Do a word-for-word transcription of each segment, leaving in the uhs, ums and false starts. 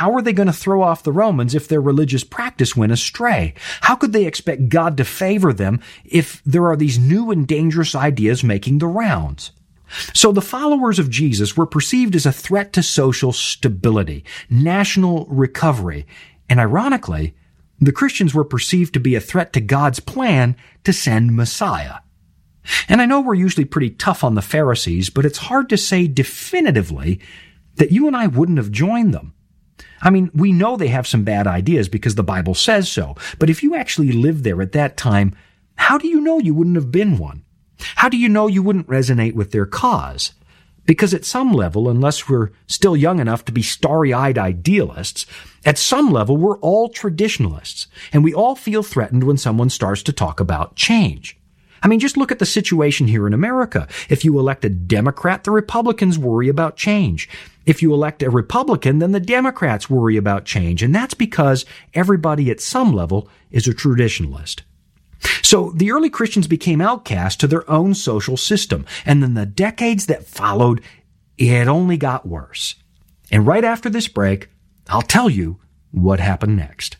how are they going to throw off the Romans if their religious practice went astray? How could they expect God to favor them if there are these new and dangerous ideas making the rounds? So the followers of Jesus were perceived as a threat to social stability, national recovery, and ironically, the Christians were perceived to be a threat to God's plan to send Messiah. And I know we're usually pretty tough on the Pharisees, but it's hard to say definitively that you and I wouldn't have joined them. I mean, we know they have some bad ideas because the Bible says so, but if you actually lived there at that time, how do you know you wouldn't have been one? How do you know you wouldn't resonate with their cause? Because at some level, unless we're still young enough to be starry-eyed idealists, at some level we're all traditionalists, and we all feel threatened when someone starts to talk about change. I mean, just look at the situation here in America. If you elect a Democrat, the Republicans worry about change. If you elect a Republican, then the Democrats worry about change, and that's because everybody at some level is a traditionalist. So the early Christians became outcast to their own social system, and then the decades that followed, it only got worse. And right after this break, I'll tell you what happened next.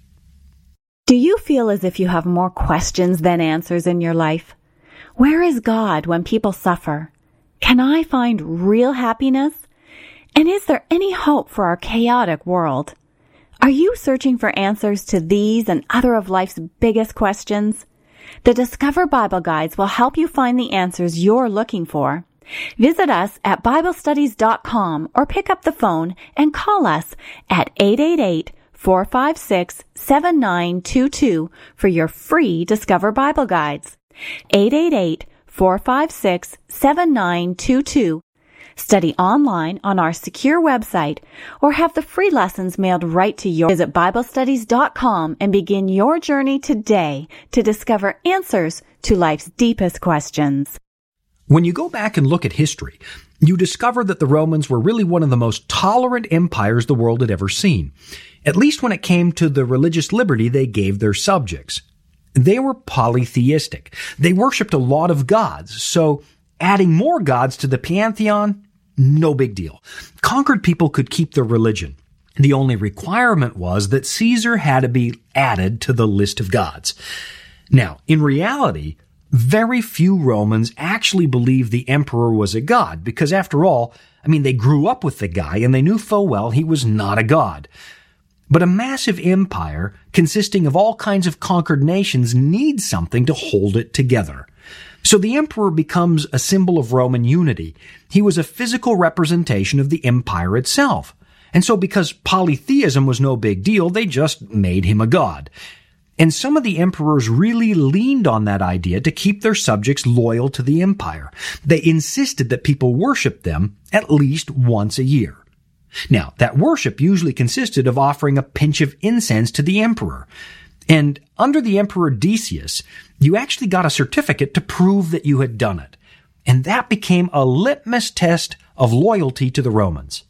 Do you feel as if you have more questions than answers in your life? Where is God when people suffer? Can I find real happiness? And is there any hope for our chaotic world? Are you searching for answers to these and other of life's biggest questions? The Discover Bible Guides will help you find the answers you're looking for. Visit us at Bible Studies dot com or pick up the phone and call us at eight eight eight, four five six, seven nine two two for your free Discover Bible Guides. eight eight eight, four five six, seven nine two two. Study online on our secure website or have the free lessons mailed right to your visit Bible Studies dot com and begin your journey today to discover answers to life's deepest questions. When you go back and look at history, you discover that the Romans were really one of the most tolerant empires the world had ever seen, at least when it came to the religious liberty they gave their subjects. They were polytheistic. They worshipped a lot of gods, so adding more gods to the pantheon, no big deal. Conquered people could keep their religion. The only requirement was that Caesar had to be added to the list of gods. Now, in reality, very few Romans actually believed the emperor was a god, because after all, I mean, they grew up with the guy and they knew full well he was not a god. But a massive empire consisting of all kinds of conquered nations needs something to hold it together. So the emperor becomes a symbol of Roman unity. He was a physical representation of the empire itself. And so because polytheism was no big deal, they just made him a god. And some of the emperors really leaned on that idea to keep their subjects loyal to the empire. They insisted that people worship them at least once a year. Now, that worship usually consisted of offering a pinch of incense to the emperor. And under the Emperor Decius, you actually got a certificate to prove that you had done it. And that became a litmus test of loyalty to the Romans.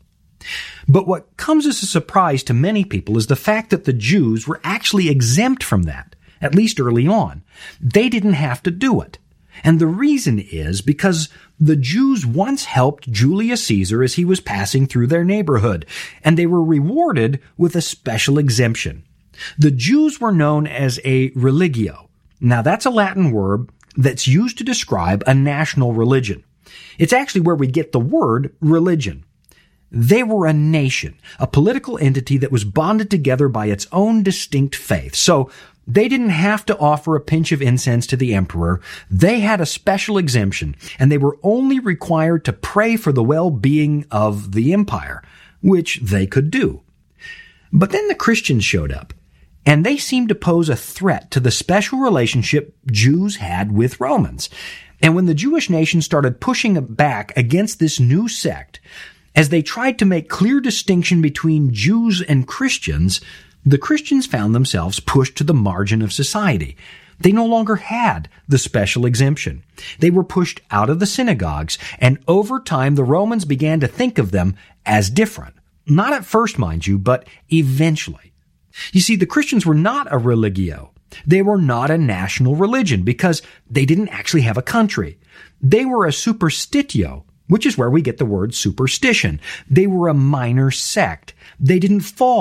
But what comes as a surprise to many people is the fact that the Jews were actually exempt from that, at least early on. They didn't have to do it. And the reason is because the Jews once helped Julius Caesar as he was passing through their neighborhood, and they were rewarded with a special exemption. The Jews were known as a religio. Now, that's a Latin word that's used to describe a national religion. It's actually where we get the word religion. They were a nation, a political entity that was bonded together by its own distinct faith. So they didn't have to offer a pinch of incense to the emperor. They had a special exemption, and they were only required to pray for the well-being of the empire, which they could do. But then the Christians showed up, and they seemed to pose a threat to the special relationship Jews had with Romans. And when the Jewish nation started pushing back against this new sect, as they tried to make clear distinction between Jews and Christians, the Christians found themselves pushed to the margin of society. They no longer had the special exemption. They were pushed out of the synagogues, and over time the Romans began to think of them as different. Not at first, mind you, but eventually. You see, the Christians were not a religio. They were not a national religion because they didn't actually have a country. They were a superstitio, which is where we get the word superstition. They were a minor sect. They didn't fall